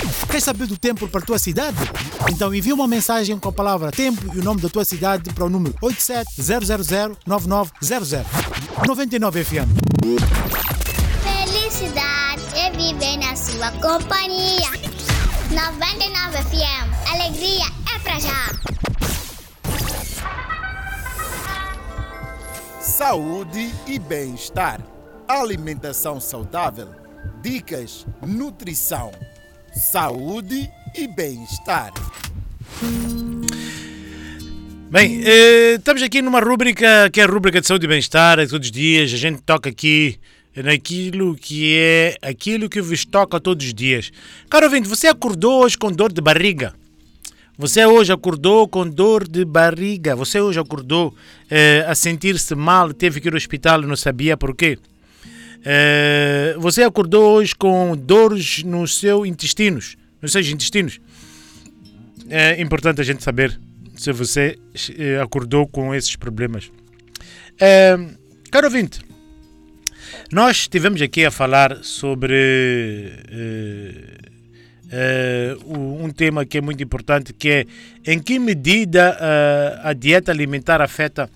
Quer saber do tempo para a tua cidade? Então envia uma mensagem com a palavra tempo e o nome da tua cidade para o número 87-000-9900. 99 FM. Felicidade é viver na sua companhia. 99 FM. Alegria é pra já. Saúde e bem-estar. Alimentação saudável. Dicas, nutrição. Saúde e bem-estar. Bem, estamos aqui numa rúbrica que é a rúbrica de saúde e bem-estar. Todos os dias a gente toca aqui naquilo que vos toca todos os dias. Caro ouvinte, você acordou hoje com dor de barriga? Você hoje acordou com dor de barriga? Você hoje acordou a sentir-se mal, teve que ir ao hospital e não sabia porquê? Você acordou hoje com dores nos seus intestinos? É importante a gente saber se você acordou com esses problemas. Caro ouvinte, nós estivemos aqui a falar sobre um tema que é muito importante, que é em que medida a dieta alimentar afeta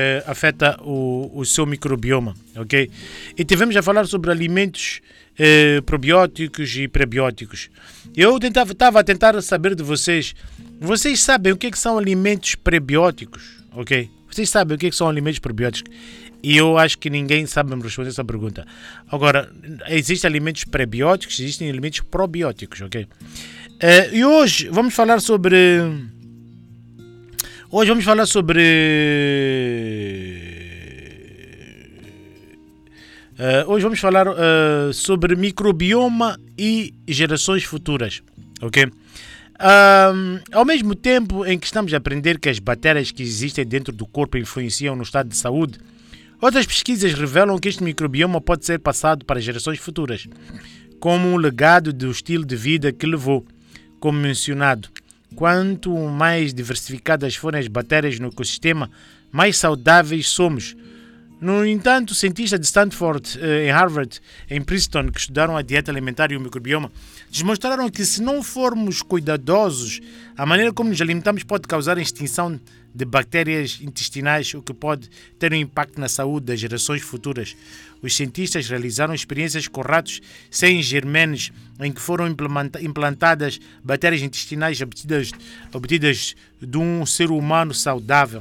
o seu microbioma, ok? E tivemos a falar sobre alimentos probióticos e prebióticos. Eu estava a tentar saber de vocês. Vocês sabem o que são alimentos prebióticos, ok? Vocês sabem o que são alimentos prebióticos? E eu acho que ninguém sabe me responder essa pergunta. Agora, existem alimentos prebióticos, existem alimentos probióticos, ok? E hoje vamos falar sobre sobre microbioma e gerações futuras, ok? Ao mesmo tempo em que estamos a aprender que as bactérias que existem dentro do corpo influenciam no estado de saúde, outras pesquisas revelam que este microbioma pode ser passado para gerações futuras, como um legado do estilo de vida que levou. Como mencionado, quanto mais diversificadas forem as bactérias no ecossistema, mais saudáveis somos. No entanto, cientistas de Stanford, em Harvard, em Princeton, que estudaram a dieta alimentar e o microbioma, demonstraram que se não formos cuidadosos, a maneira como nos alimentamos pode causar a extinção de bactérias intestinais, o que pode ter um impacto na saúde das gerações futuras. Os cientistas realizaram experiências com ratos sem germenes, em que foram implantadas bactérias intestinais obtidas de um ser humano saudável.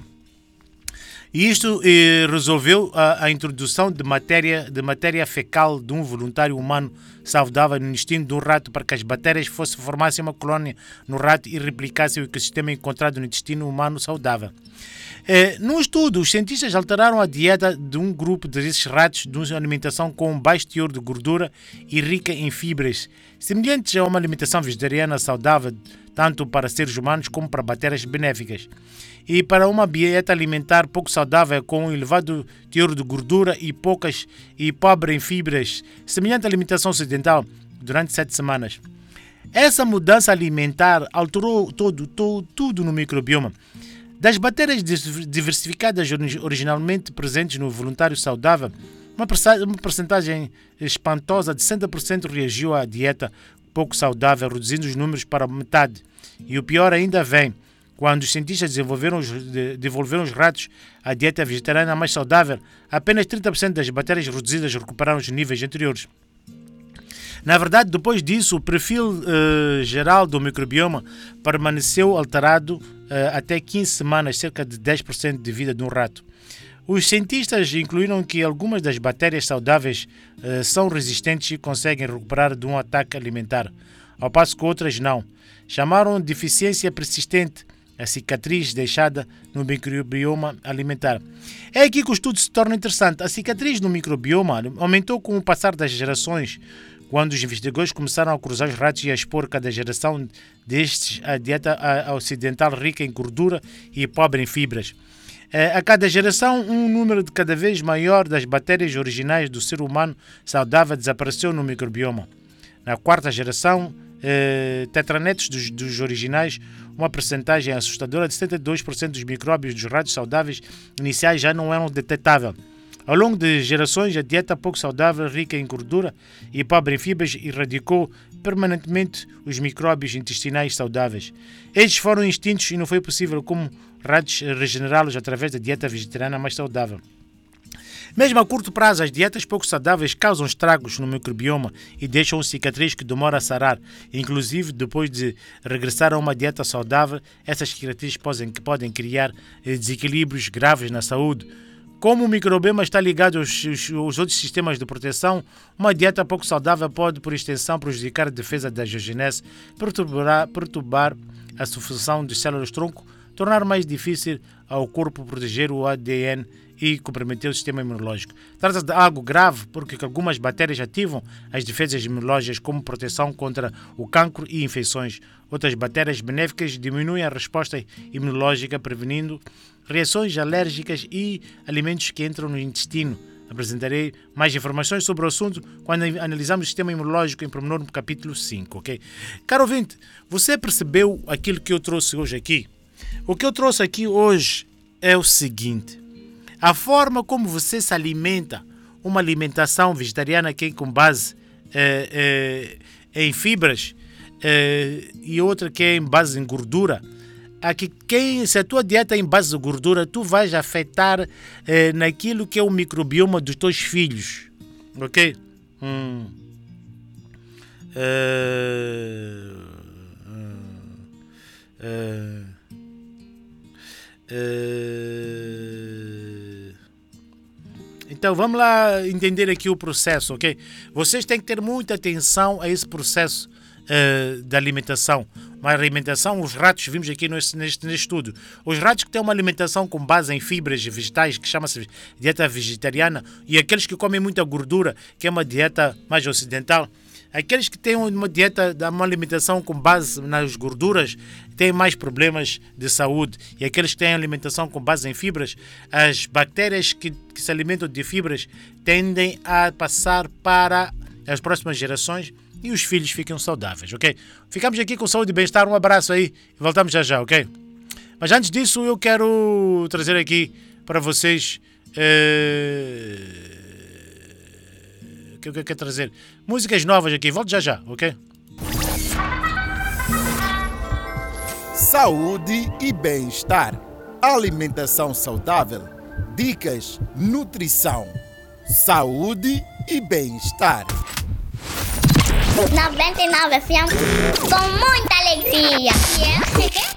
E isto resolveu a introdução de matéria fecal de um voluntário humano saudável no intestino de um rato para que as bactérias formassem uma colônia no rato e replicassem o ecossistema encontrado no intestino humano saudável. Num estudo, os cientistas alteraram a dieta de um grupo desses ratos de uma alimentação com baixo teor de gordura e rica em fibras, semelhantes a uma alimentação vegetariana saudável, tanto para seres humanos como para bactérias benéficas. E para uma dieta alimentar pouco saudável com um elevado teor de gordura e pobre em fibras, semelhante à alimentação ocidental, durante 7 semanas. Essa mudança alimentar alterou tudo no microbioma. Das bactérias diversificadas originalmente presentes no voluntário saudável, uma percentagem espantosa de 60% reagiu à dieta pouco saudável, reduzindo os números para metade. E o pior ainda vem quando os cientistas devolveram os ratos à dieta vegetariana mais saudável. Apenas 30% das bactérias reduzidas recuperaram os níveis anteriores. Na verdade, depois disso, o perfil geral do microbioma permaneceu alterado até 15 semanas, cerca de 10% de vida de um rato. Os cientistas incluíram que algumas das bactérias saudáveis são resistentes e conseguem recuperar de um ataque alimentar, ao passo que outras não. Chamaram de deficiência persistente a cicatriz deixada no microbioma alimentar. É aqui que o estudo se torna interessante. A cicatriz no microbioma aumentou com o passar das gerações, quando os investigadores começaram a cruzar os ratos e a expor cada geração destes à dieta ocidental rica em gordura e pobre em fibras. A cada geração, um número de cada vez maior das bactérias originais do ser humano saudável desapareceu no microbioma. Na quarta geração, tetranetos dos originais, uma percentagem assustadora de 72% dos micróbios dos ratos saudáveis iniciais já não eram detectáveis. Ao longo de gerações, a dieta pouco saudável, rica em gordura e pobre em fibras, erradicou permanentemente os micróbios intestinais saudáveis. Estes foram extintos e não foi possível, como ratos, regenerá-los através da dieta vegetariana mais saudável. Mesmo a curto prazo, as dietas pouco saudáveis causam estragos no microbioma e deixam cicatriz que demora a sarar. Inclusive, depois de regressar a uma dieta saudável, essas cicatrizes podem criar desequilíbrios graves na saúde. Como o microbioma está ligado aos outros sistemas de proteção, uma dieta pouco saudável pode, por extensão, prejudicar a defesa da angiogênese, perturbar a função das células-tronco, tornar mais difícil ao corpo proteger o ADN e comprometer o sistema imunológico. Trata-se de algo grave porque algumas bactérias ativam as defesas imunológicas como proteção contra o cancro e infecções. Outras bactérias benéficas diminuem a resposta imunológica, prevenindo reações alérgicas e alimentos que entram no intestino. Apresentarei mais informações sobre o assunto quando analisarmos o sistema imunológico em pormenor no capítulo 5, ok? Caro ouvinte, você percebeu aquilo que eu trouxe hoje aqui? O que eu trouxe aqui hoje é o seguinte: a forma como você se alimenta, uma alimentação vegetariana que é com base em fibras e outra que é em base em gordura. Se a tua dieta é em base de gordura, tu vais afetar naquilo que é o microbioma dos teus filhos, ok? Então vamos lá entender aqui o processo, ok? Vocês têm que ter muita atenção a esse processo da alimentação. Uma alimentação, os ratos, vimos aqui neste estudo, os ratos que têm uma alimentação com base em fibras vegetais, que chama-se dieta vegetariana, e aqueles que comem muita gordura, que é uma dieta mais ocidental. Aqueles que têm uma alimentação com base nas gorduras têm mais problemas de saúde. E aqueles que têm alimentação com base em fibras, as bactérias que se alimentam de fibras tendem a passar para as próximas gerações e os filhos ficam saudáveis, ok? Ficamos aqui com saúde e bem-estar. Um abraço aí e voltamos já, ok? Mas antes disso, eu quero trazer aqui para vocês... o que eu quero trazer? Músicas novas aqui. Volto já, ok? Saúde e bem-estar. Alimentação saudável. Dicas, nutrição. Saúde e bem-estar. 99 FM com muita alegria.